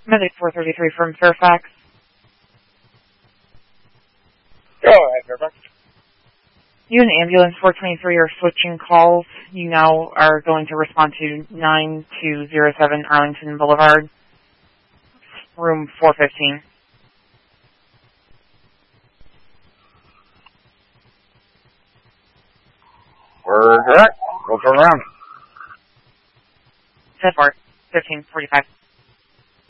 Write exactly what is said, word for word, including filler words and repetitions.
Medic four thirty-three from Fairfax. Go ahead, Fairfax. You and ambulance four twenty-three are switching calls. You now are going to respond to nine two zero seven Arlington Boulevard, room four fifteen. We're correct. We'll turn around. Set for fifteen forty-five.